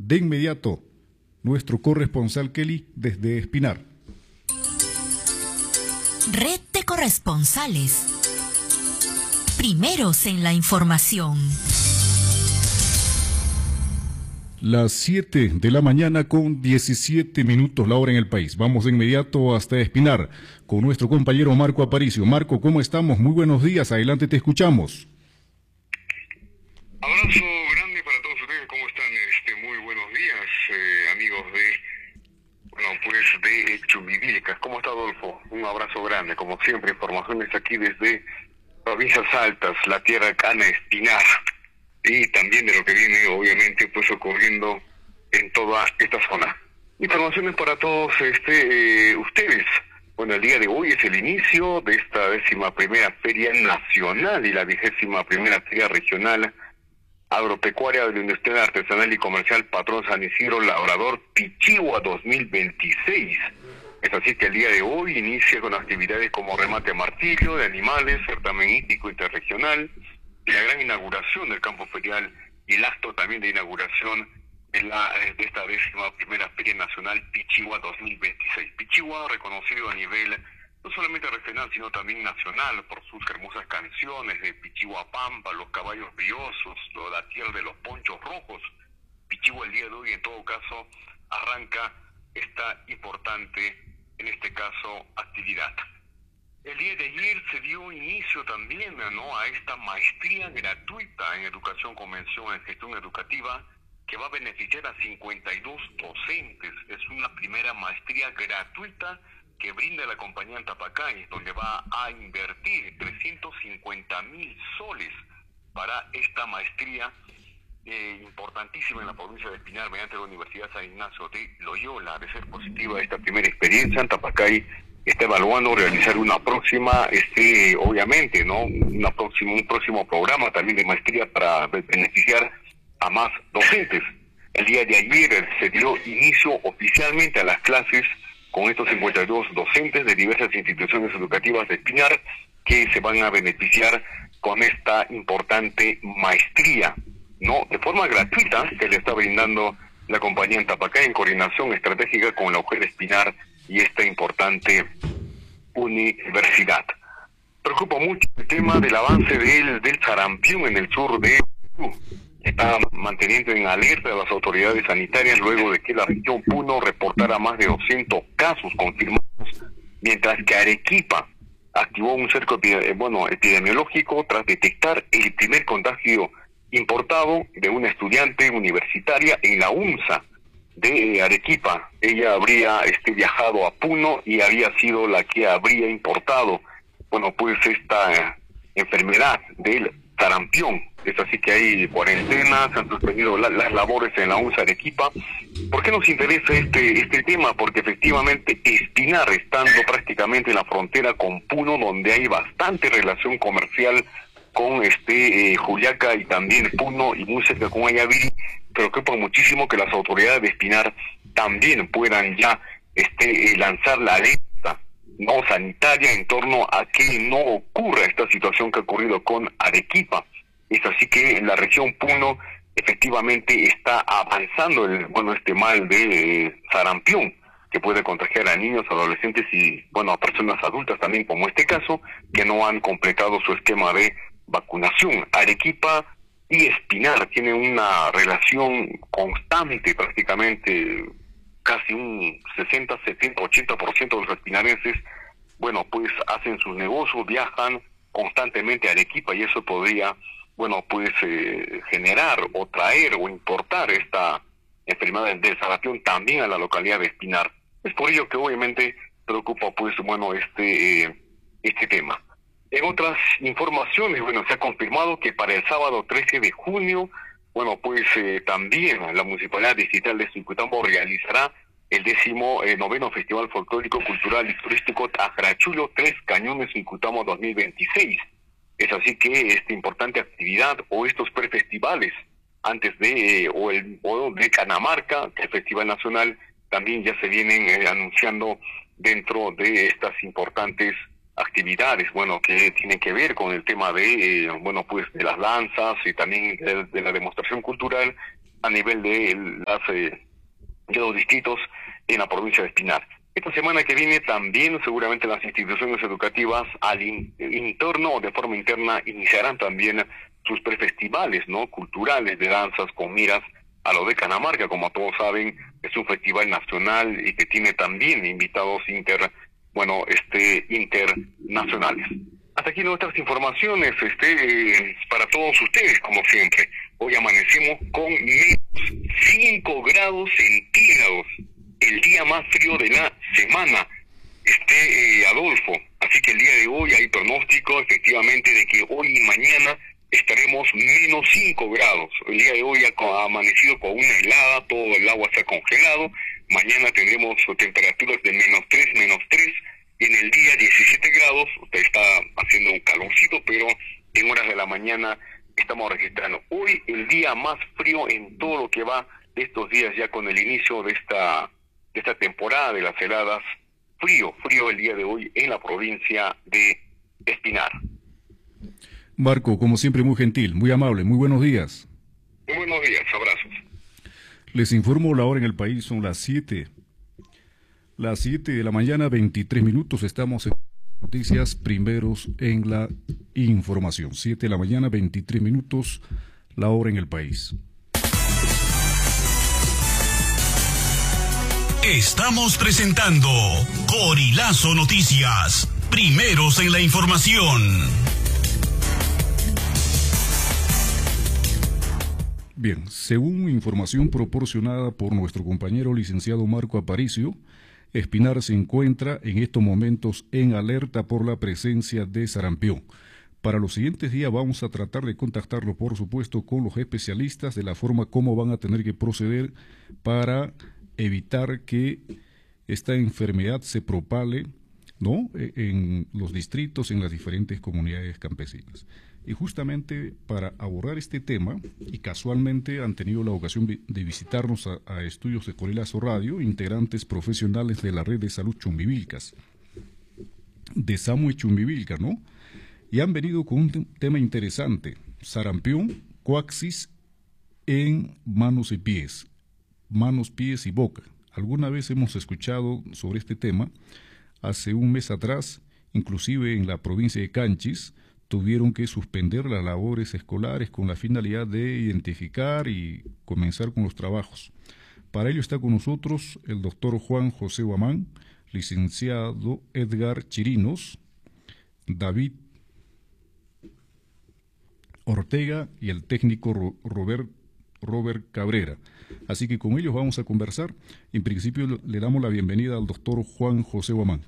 de inmediato nuestro corresponsal Kelly desde Espinar. Red de corresponsales. Primeros en la información. Las 7 de la mañana con 17 minutos la hora en el país. Vamos de inmediato hasta Espinar con nuestro compañero Marco Aparicio. Marco, ¿cómo estamos? Muy buenos días. Adelante, te escuchamos. Abrazo grande para todos ustedes. ¿Cómo están? Muy buenos días, amigos de Chumivilcas. ¿Cómo está, Adolfo? Un abrazo grande. Como siempre, informaciones aquí desde Provincias Altas, la tierra de Cana, Espinar. Y también de lo que viene, obviamente, pues ocurriendo en toda esta zona. Informaciones para todos ustedes. Bueno, el día de hoy es el inicio de esta 11ª Feria Nacional y la 21ª Feria Regional Agropecuaria de la Industria Artesanal y Comercial Patrón San Isidro Labrador Pichigua 2026. Es así que el día de hoy inicia con actividades como remate a martillo de animales, certamen hípico interregional, la gran inauguración del campo ferial y el acto también de inauguración de esta 11ª Feria Nacional Pichigua 2026. Pichigua reconocido a nivel no solamente regional, sino también nacional por sus hermosas canciones de Pichigua Pampa, los caballos briosos, la tierra de los ponchos rojos. Pichigua el día de hoy, en todo caso, arranca esta importante, en este caso, actividad. El día de ayer se dio inicio también, a esta maestría gratuita en educación, convención en gestión educativa, que va a beneficiar a 52 docentes. Es una primera maestría gratuita que brinda la compañía Antapacay, donde va a invertir 350.000 soles para esta maestría importantísima en la provincia de Espinar mediante la Universidad San Ignacio de Loyola. De ser positiva esta primera experiencia, Antapacay está evaluando realizar una próxima, obviamente, un próximo programa también de maestría para beneficiar a más docentes. El día de ayer se dio inicio oficialmente a las clases con estos 52 docentes de diversas instituciones educativas de Espinar que se van a beneficiar con esta importante maestría, de forma gratuita, que le está brindando la compañía Antapacay en coordinación estratégica con la UGEL Espinar y esta importante universidad. Preocupa mucho el tema del avance del sarampión en el sur de Perú. Está manteniendo en alerta a las autoridades sanitarias luego de que la región Puno reportara más de 200 casos confirmados, mientras que Arequipa activó un cerco epidemiológico tras detectar el primer contagio importado de una estudiante universitaria en la UNSA de Arequipa. Ella habría viajado a Puno y había sido la que habría importado esta enfermedad del sarampión. Es así que hay cuarentena, se han suspendido las labores en la UNSA Arequipa. ¿Por qué nos interesa este tema? Porque efectivamente Espinar, estando prácticamente en la frontera con Puno, donde hay bastante relación comercial con Juliaca y también Puno y muy cerca con Ayaviri, preocupa muchísimo que las autoridades de Espinar también puedan ya lanzar la alerta sanitaria en torno a que no ocurra esta situación que ha ocurrido con Arequipa. Es así que en la región Puno efectivamente está avanzando este mal de sarampión, que puede contagiar a niños, adolescentes y a personas adultas también, como este caso, que no han completado su esquema de vacunación. Arequipa y Espinar tienen una relación constante, prácticamente casi un 60, 70, 80% de los espinarenses, hacen sus negocios, viajan constantemente a Arequipa y eso podría, generar o traer o importar esta enfermedad del sarampión también a la localidad de Espinar. Es por ello que obviamente preocupa, este tema. En otras informaciones, se ha confirmado que para el sábado 13 de junio, también la Municipalidad Distrital de Cincutambo realizará el 19º Festival Folclórico, Cultural y Turístico Tajarachulo Tres Cañones Cincutambo 2026. Es así que esta importante actividad o estos prefestivales antes de de Canamarca, que es el Festival Nacional, también ya se vienen anunciando dentro de estas importantes actividades, que tienen que ver con el tema de, de las danzas y también de la demostración cultural a nivel de los distritos en la provincia de Espinar. Esta semana que viene también seguramente las instituciones educativas al interno o de forma interna iniciarán también sus prefestivales, ¿no?, culturales de danzas con miras a lo de Canamarca. Como todos saben, es un festival nacional y que tiene también invitados internacionales. Hasta aquí nuestras informaciones, para todos ustedes, como siempre. Hoy amanecemos con menos 5 grados centígrados, el día más frío de la semana, Adolfo. Así que el día de hoy hay pronóstico, efectivamente, de que hoy y mañana estaremos menos 5 grados. El día de hoy ha amanecido con una helada, todo el agua está congelado. Mañana tendremos temperaturas de menos 3, y en el día 17 grados. Está haciendo un calorcito, pero en horas de la mañana estamos registrando hoy el día más frío en todo lo que va de estos días, ya con el inicio de esta temporada de las heladas. Frío el día de hoy en la provincia de Espinar. Marco, como siempre, muy gentil, muy amable, muy buenos días. Muy buenos días, abrazos. Les informo la hora en el país, son las 7. Las 7 de la mañana, 23 minutos, estamos en noticias primeros en la información. 7 de la mañana, 23 minutos, la hora en el país. Estamos presentando Corilazo Noticias, primeros en la información. Bien, según información proporcionada por nuestro compañero licenciado Marco Aparicio, Espinar se encuentra en estos momentos en alerta por la presencia de sarampión. Para los siguientes días vamos a tratar de contactarlo, por supuesto, con los especialistas de la forma como van a tener que proceder para evitar que esta enfermedad se propale, ¿no?, en los distritos, en las diferentes comunidades campesinas. Y justamente para abordar este tema, y casualmente han tenido la ocasión de visitarnos a estudios de Corilazo Radio, integrantes profesionales de la red de salud Chumbivilcas, de SAMU y Chumbivilcas, ¿no? Y han venido con un tema interesante: sarampión, coaxis en manos y pies, pies y boca. Alguna vez hemos escuchado sobre este tema. Hace un mes atrás, inclusive en la provincia de Canchis, tuvieron que suspender las labores escolares con la finalidad de identificar y comenzar con los trabajos. Para ello está con nosotros el doctor Juan José Guamán, licenciado Edgar Chirinos, David Ortega y el técnico Robert Cabrera. Así que con ellos vamos a conversar. En principio le damos la bienvenida al doctor Juan José Guamán.